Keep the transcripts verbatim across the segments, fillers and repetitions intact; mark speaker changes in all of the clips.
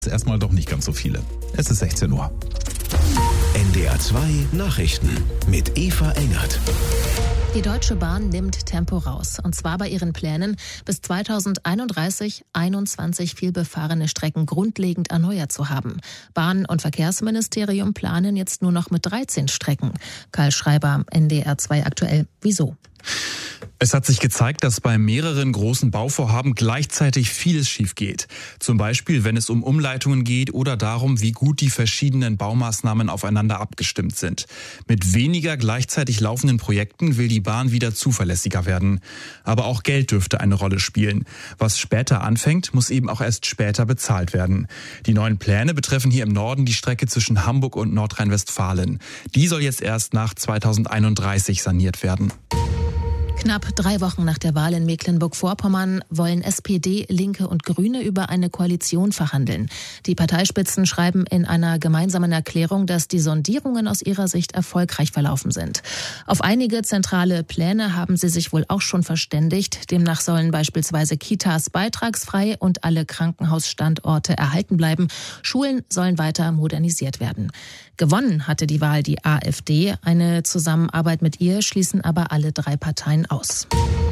Speaker 1: Erstmal doch nicht ganz so viele. Es ist sechzehn Uhr.
Speaker 2: N D R zwei Nachrichten mit Eva Engert.
Speaker 3: Die Deutsche Bahn nimmt Tempo raus. Und zwar bei ihren Plänen, bis zweitausendeinunddreißig einundzwanzig vielbefahrene Strecken grundlegend erneuert zu haben. Bahn- und Verkehrsministerium planen jetzt nur noch mit dreizehn Strecken. Karl Schreiber, N D R zwei aktuell. Wieso?
Speaker 1: Es hat sich gezeigt, dass bei mehreren großen Bauvorhaben gleichzeitig vieles schief geht. Zum Beispiel, wenn es um Umleitungen geht oder darum, wie gut die verschiedenen Baumaßnahmen aufeinander abgestimmt sind. Mit weniger gleichzeitig laufenden Projekten will die Bahn wieder zuverlässiger werden. Aber auch Geld dürfte eine Rolle spielen. Was später anfängt, muss eben auch erst später bezahlt werden. Die neuen Pläne betreffen hier im Norden die Strecke zwischen Hamburg und Nordrhein-Westfalen. Die soll jetzt erst nach zweitausendeinunddreißig saniert werden.
Speaker 3: Knapp drei Wochen nach der Wahl in Mecklenburg-Vorpommern wollen S P D, Linke und Grüne über eine Koalition verhandeln. Die Parteispitzen schreiben in einer gemeinsamen Erklärung, dass die Sondierungen aus ihrer Sicht erfolgreich verlaufen sind. Auf einige zentrale Pläne haben sie sich wohl auch schon verständigt. Demnach sollen beispielsweise Kitas beitragsfrei und alle Krankenhausstandorte erhalten bleiben. Schulen sollen weiter modernisiert werden. Gewonnen hatte die Wahl die AfD. Eine Zusammenarbeit mit ihr schließen aber alle drei Parteien aus.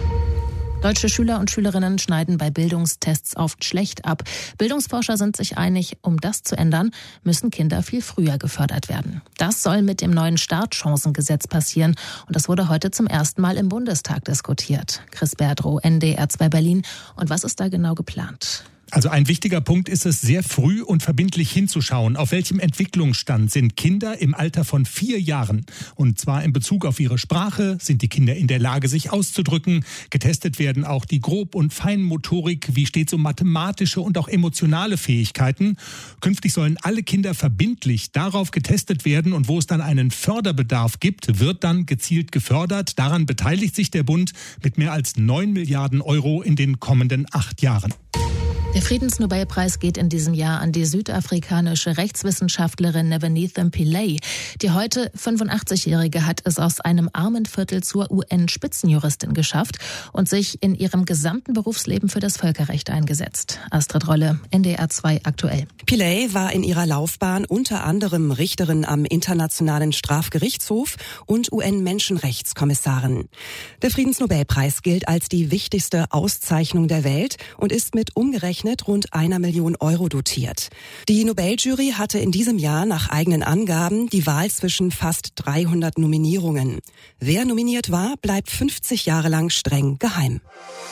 Speaker 3: Deutsche Schüler und Schülerinnen schneiden bei Bildungstests oft schlecht ab. Bildungsforscher sind sich einig, um das zu ändern, müssen Kinder viel früher gefördert werden. Das soll mit dem neuen Startchancengesetz passieren. Und das wurde heute zum ersten Mal im Bundestag diskutiert. Chris Berdrow, N D R zwei Berlin. Und was ist da genau geplant?
Speaker 4: Also ein wichtiger Punkt ist es, sehr früh und verbindlich hinzuschauen, auf welchem Entwicklungsstand sind Kinder im Alter von vier Jahren. Und zwar in Bezug auf ihre Sprache, sind die Kinder in der Lage, sich auszudrücken. Getestet werden auch die Grob- und Feinmotorik, wie steht so mathematische und auch emotionale Fähigkeiten. Künftig sollen alle Kinder verbindlich darauf getestet werden und wo es dann einen Förderbedarf gibt, wird dann gezielt gefördert. Daran beteiligt sich der Bund mit mehr als neun Milliarden Euro in den kommenden acht Jahren.
Speaker 3: Der Friedensnobelpreis geht in diesem Jahr an die südafrikanische Rechtswissenschaftlerin Nevenitha Pillay. Die heute fünfundachtzig-Jährige hat es aus einem armen Viertel zur U N-Spitzenjuristin geschafft und sich in ihrem gesamten Berufsleben für das Völkerrecht eingesetzt. Astrid Rolle, N D R zwei aktuell.
Speaker 5: Pillay war in ihrer Laufbahn unter anderem Richterin am Internationalen Strafgerichtshof und U N-Menschenrechtskommissarin. Der Friedensnobelpreis gilt als die wichtigste Auszeichnung der Welt und ist mit umgerechnet rund einer Million Euro dotiert. Die Nobeljury hatte in diesem Jahr nach eigenen Angaben die Wahl zwischen fast dreihundert Nominierungen. Wer nominiert war, bleibt fünfzig Jahre lang streng geheim.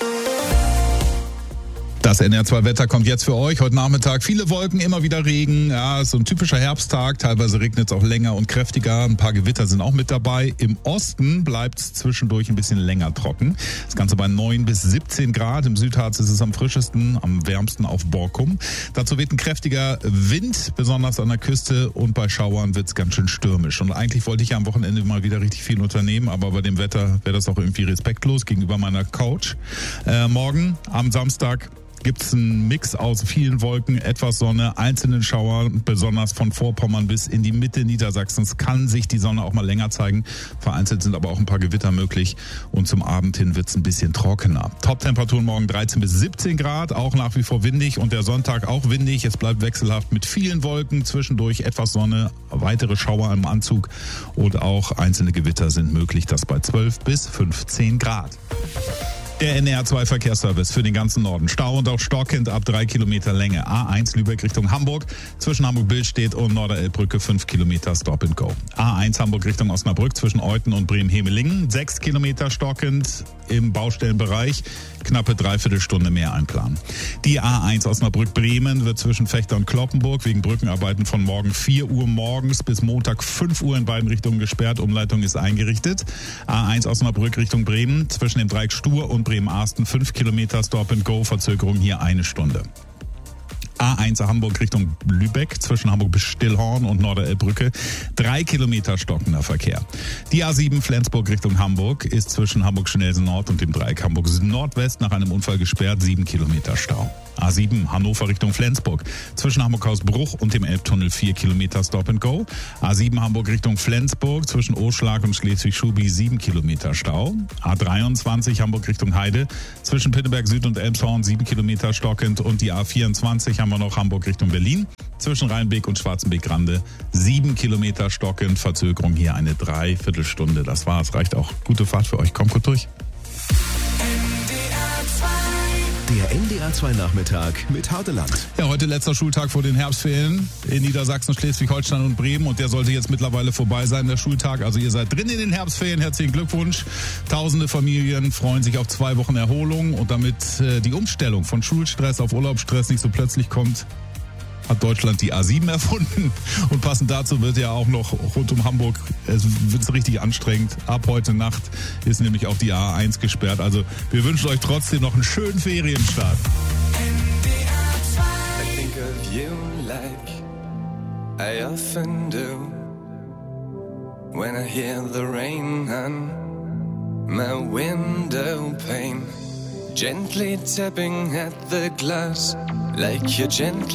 Speaker 1: Das N D R zwei Wetter kommt jetzt für euch. Heute Nachmittag viele Wolken, immer wieder Regen. Ja, ist so ein typischer Herbsttag. Teilweise regnet es auch länger und kräftiger. Ein paar Gewitter sind auch mit dabei. Im Osten bleibt es zwischendurch ein bisschen länger trocken. Das Ganze bei neun bis siebzehn Grad. Im Südharz ist es am frischesten, am wärmsten auf Borkum. Dazu weht ein kräftiger Wind, besonders an der Küste. Und bei Schauern wird es ganz schön stürmisch. Und eigentlich wollte ich ja am Wochenende mal wieder richtig viel unternehmen. Aber bei dem Wetter wäre das auch irgendwie respektlos gegenüber meiner Couch. Äh, morgen am Samstag gibt es einen Mix aus vielen Wolken, etwas Sonne, einzelnen Schauer, besonders von Vorpommern bis in die Mitte Niedersachsens kann sich die Sonne auch mal länger zeigen. Vereinzelt sind aber auch ein paar Gewitter möglich und zum Abend hin wird es ein bisschen trockener. Top-Temperaturen morgen dreizehn bis siebzehn Grad, auch nach wie vor windig und der Sonntag auch windig. Es bleibt wechselhaft mit vielen Wolken, zwischendurch etwas Sonne, weitere Schauer im Anzug und auch einzelne Gewitter sind möglich, das bei zwölf bis fünfzehn Grad. Der N D R zwei Verkehrsservice für den ganzen Norden. Stau und auch stockend ab drei Kilometer Länge. A eins Lübeck Richtung Hamburg. Zwischen Hamburg-Billstedt und Norderelbbrücke fünf Kilometer Stop and Go. A eins Hamburg Richtung Osnabrück zwischen Euthen und Bremen-Hemelingen. sechs Kilometer stockend im Baustellenbereich. Knappe Dreiviertelstunde mehr einplanen. Die A eins Osnabrück-Bremen wird zwischen Vechta und Cloppenburg wegen Brückenarbeiten von morgen vier Uhr morgens bis Montag fünf Uhr in beiden Richtungen gesperrt. Umleitung ist eingerichtet. A eins Osnabrück Richtung Bremen zwischen dem Dreieck Stur und Bremen-Arsten fünf Kilometer Stop and Go, Verzögerung hier eine Stunde. A eins Hamburg Richtung Lübeck zwischen Hamburg bis Stillhorn und Norderelbbrücke drei Kilometer stockender Verkehr. Die A sieben Flensburg Richtung Hamburg ist zwischen Hamburg-Schnelsen Nord und dem Dreieck Hamburg Nordwest nach einem Unfall gesperrt, sieben Kilometer Stau. A sieben Hannover Richtung Flensburg zwischen Hamburg-Hausbruch und dem Elbtunnel vier Kilometer Stop and Go. A sieben Hamburg Richtung Flensburg zwischen Oschlag und Schleswig-Schubi sieben Kilometer Stau. A dreiundzwanzig Hamburg Richtung Heide zwischen Pinneberg Süd und Elmshorn sieben Kilometer stockend und die A vierundzwanzig Hamburg haben wir noch Hamburg Richtung Berlin. Zwischen Rheinbeek und Schwarzenbeek-Grande sieben Kilometer stockend. Verzögerung hier eine Dreiviertelstunde. Das war's. Reicht auch. Gute Fahrt für euch. Kommt gut durch.
Speaker 2: Der N D R zwei Nachmittag mit Hardeland.
Speaker 1: Ja, heute letzter Schultag vor den Herbstferien in Niedersachsen, Schleswig-Holstein und Bremen. Und der sollte jetzt mittlerweile vorbei sein, der Schultag. Also ihr seid drin in den Herbstferien. Herzlichen Glückwunsch. Tausende Familien freuen sich auf zwei Wochen Erholung. Und damit äh, die Umstellung von Schulstress auf Urlaubsstress nicht so plötzlich kommt, hat Deutschland die A sieben erfunden. Und passend dazu wird ja auch noch rund um Hamburg, es wird richtig anstrengend. Ab heute Nacht ist nämlich auch die A eins gesperrt. Also wir wünschen euch trotzdem noch einen schönen Ferienstart.
Speaker 6: I think of you like I often do when I hear the rain on my window pane, gently tapping at the glass like you're gently